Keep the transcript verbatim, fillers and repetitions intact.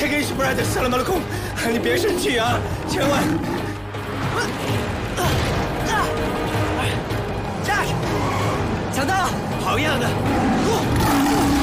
take it spread 萨拉马勒空，你别生气啊，千万。 Jack， 抢到了， 好样的！